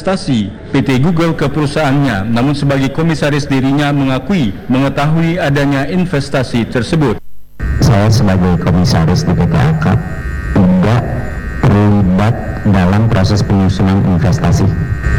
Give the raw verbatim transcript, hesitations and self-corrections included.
investasi P T Google ke perusahaannya, namun sebagai komisaris dirinya mengakui mengetahui adanya investasi tersebut. Saya sebagai komisaris di P T A K tidak terlibat dalam proses penyusunan investasi.